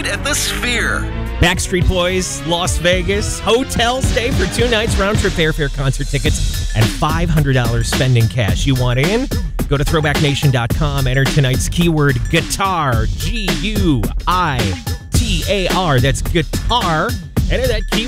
at the Sphere. Backstreet Boys, Las Vegas, hotel stay for 2 nights, round-trip airfare, concert tickets, and $500 spending cash. You want in? Go to throwbacknation.com, enter tonight's keyword guitar, Guitar. That's guitar. Enter that keyword.